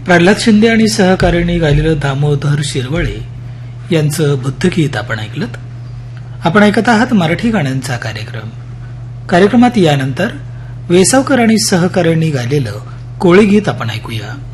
प्रल्हाद शिंदे आणि सहकाऱ्यांनी गायलेलं दामोदर शिरवळे यांचं बुद्धगीत आपण ऐकलं. आपण ऐकत आहात मराठी गाण्यांचा कार्यक्रम. कार्यक्रमात यानंतर वेसावकर आणि सहकाऱ्यांनी गायलेलं कोळी गीत आपण ऐकूया.